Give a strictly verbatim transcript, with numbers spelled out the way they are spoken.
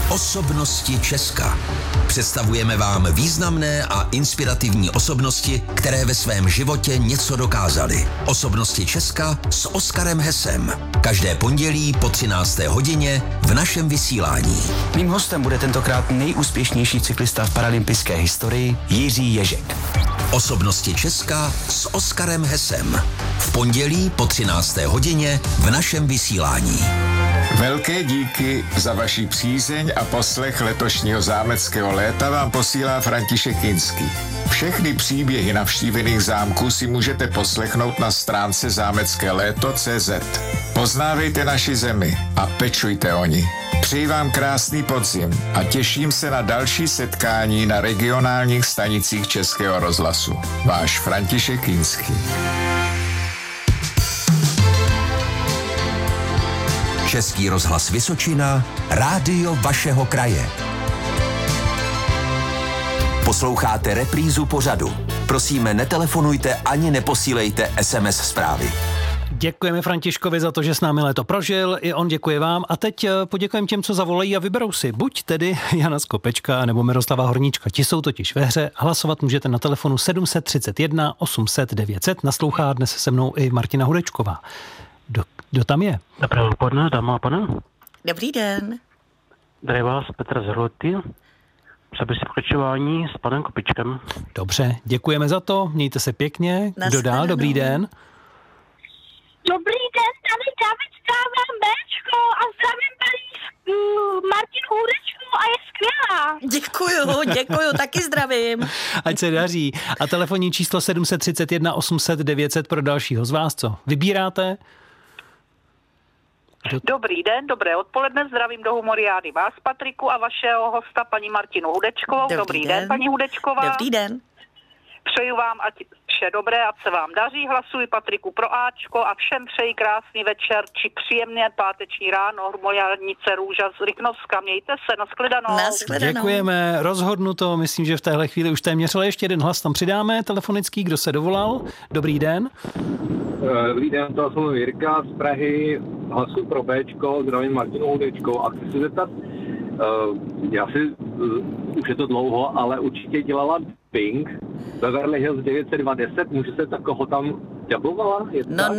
Osobnosti Česka. Představujeme vám významné a inspirativní osobnosti, které ve svém životě něco dokázaly. Osobnosti Česka s Oskarem Hesem. Každé pondělí po třinácté hodině v našem vysílání. Mým hostem bude tentokrát nejúspěšnější cyklista v paralympijské historii Jiří Ježek. Osobnosti Česka s Oskarem Hesem. V pondělí po třinácté hodině v našem vysílání. Velké díky za vaši přízeň a poslech letošního zámeckého léta vám posílá František Kinský. Všechny příběhy navštívených zámků si můžete poslechnout na stránce zámecké léto tečka cé zet. Poznávejte naši zemi a pečujte o ní. Přeji vám krásný podzim a těším se na další setkání na regionálních stanicích Českého rozhlasu. Váš František Kinský. Český rozhlas Vysočina, rádio vašeho kraje. Posloucháte reprízu pořadu. Prosíme, netelefonujte ani neposílejte es em es zprávy. Děkujeme Františkovi za to, že s námi léto prožil, i on děkuje vám a teď poděkujeme těm, co zavolají a vyberou si buď tedy Jana Skopečka nebo Miroslava Horníčka. Ti jsou totiž ve hře. Hlasovat můžete na telefonu sedm set třicet jedna osm set devět set. Naslouchá dnes se mnou i Martina Hudečková. Kdo, kdo tam je? Dobré odpoledne, dáma a pane. Dobrý den. Tady vás Petr Zhrlutý. Přeby si pokračování s panem Kopičkem. Dobře, děkujeme za to, mějte se pěkně. Kdo dál? Dobrý den. Dobrý den, tady David stávám Béčko a zdravím paní Martinu Hudečku a je skvělá. Děkuju, děkuju, taky zdravím. Ať se daří. A telefonní číslo sedm set třicet jedna osm set devět set pro dalšího z vás, co vybíráte? Kdo... Dobrý den, dobré odpoledne, zdravím do Humoriády vás, Patriku, a vašeho hosta, paní Martinu Hudečkovou. Dobrý, Dobrý den. den, paní Hudečková. Dobrý den. Přeju vám, ať vše dobré, ať se vám daří. Hlasuji Patriku pro Ačko a všem přeji krásný večer či příjemné páteční ráno. Humoriádnice Růža z Ryknovska. Mějte se, nashledanou. Nashledanou. Děkujeme, rozhodnuto. Myslím, že v téhle chvíli už téměř, ale ještě jeden hlas tam přidáme telefonický. Kdo se dovolal? Dobrý den. Dobrý den, to jsem Jirka z Prahy. Hlasuji pro Béčko, zdravím Martinu Hudečkou a chci se zeptat, Uh, já si, uh, už je to dlouho, ale určitě dělala Pink, Beverly Hills devět set dvacet, může se takového tam dabovala? No